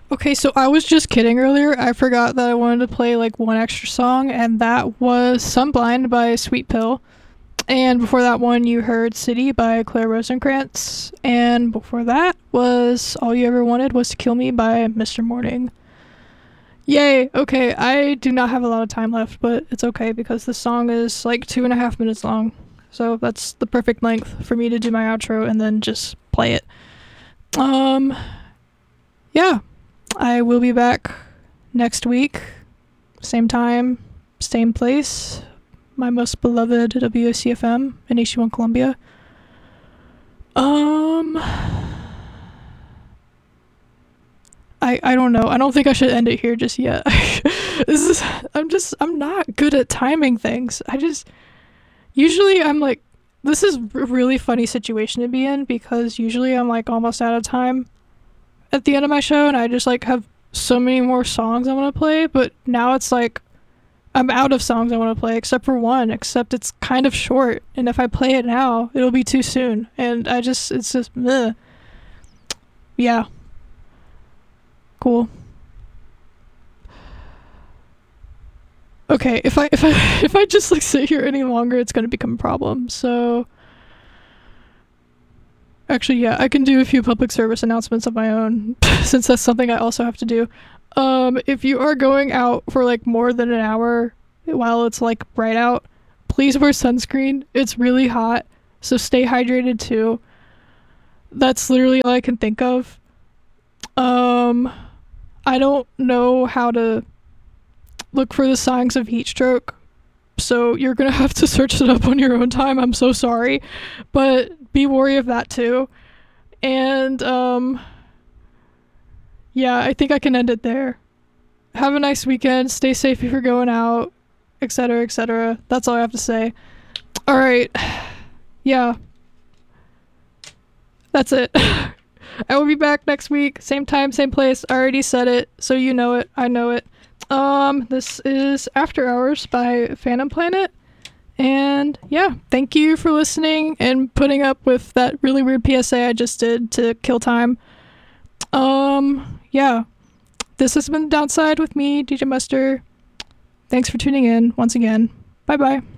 Okay, so I was just kidding earlier. I forgot that I wanted to play like one extra song, and that was Sunblind by Sweet Pill. And before that one, you heard City by Claire Rosenkrantz. And before that was All You Ever Wanted Was to Kill Me by Mr. Morning. Yay! Okay, I do not have a lot of time left, but it's okay because the song is like 2.5 minutes long. So that's the perfect length for me to do my outro and then just play it. Um, yeah. I will be back next week. Same time, same place. My most beloved WOCFM in HU1 Columbia. I don't know. I don't think I should end it here just yet. this is I'm not good at timing things. Usually I'm like, this is a really funny situation to be in because usually I'm like almost out of time at the end of my show and I just like have so many more songs I want to play, but now it's like I'm out of songs I want to play except for one, except it's kind of short, and if I play it now it'll be too soon, and it's just meh. Yeah, cool. Okay, if I just like sit here any longer it's gonna become a problem. So actually, yeah, I can do a few public service announcements of my own since that's something I also have to do. If you are going out for like more than an hour while it's like bright out, please wear sunscreen. It's really hot, so stay hydrated too. That's literally all I can think of. Um, I don't know how to look for the signs of heat stroke, so you're gonna have to search it up on your own time. I'm so sorry, but be wary of that too. And yeah, I think I can end it there. Have a nice weekend. Stay safe if you're going out, etc., etc. That's all I have to say. All right. Yeah, that's it. I will be back next week, same time, same place. I already said it, so you know it. I know it. This is After Hours by Phantom Planet. And yeah, thank you for listening and putting up with that really weird PSA I just did to kill time. Yeah. This has been Downside with me, DJ Muster. Thanks for tuning in once again. Bye bye.